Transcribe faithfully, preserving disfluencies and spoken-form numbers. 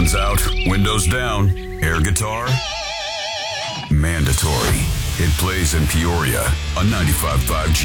Headphones out, windows down, air guitar, mandatory. It plays in Peoria on ninety-five point five G